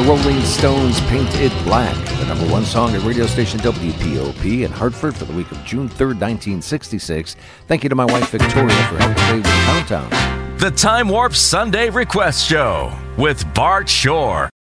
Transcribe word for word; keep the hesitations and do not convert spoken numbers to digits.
the Rolling Stones' Paint It Black, the number one song at radio station W P O P in Hartford for the week of June third, nineteen sixty-six. Thank you to my wife, Victoria, for helping me with the countdown. The Time Warp Sunday Request Show with Bart Shore.